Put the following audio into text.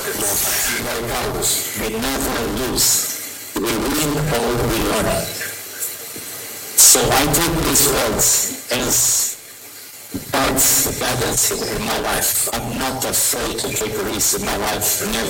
like ours. We never lose. We win or we learn. So I take these words as God's guidance in my life. I'm not afraid to take risks in my life. Never.